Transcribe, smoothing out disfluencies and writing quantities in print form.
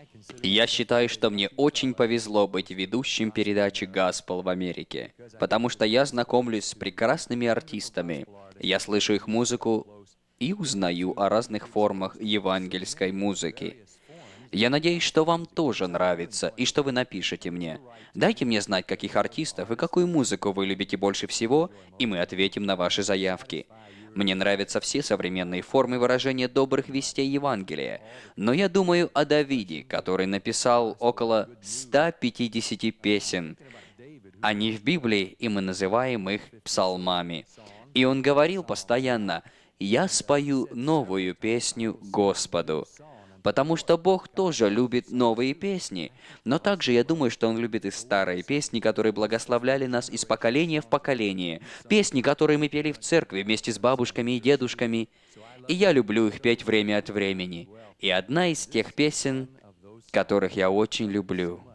Я считаю, что мне очень повезло быть ведущим передачи «Гаспел» в Америке, потому что я знакомлюсь с прекрасными артистами, я слышу их музыку и узнаю о разных формах евангельской музыки. Я надеюсь, что вам тоже нравится, и что вы напишете мне. Дайте мне знать, каких артистов и какую музыку вы любите больше всего, и мы ответим на ваши заявки. Мне нравятся все современные формы выражения добрых вестей Евангелия, но я думаю о Давиде, который написал около 150 песен. Они в Библии, и мы называем их псалмами. И он говорил постоянно: «Я спою новую песню Господу». Потому что Бог тоже любит новые песни. Но также я думаю, что Он любит и старые песни, которые благословляли нас из поколения в поколение. Песни, которые мы пели в церкви вместе с бабушками и дедушками. И я люблю их петь время от времени. И одна из тех песен, которых я очень люблю,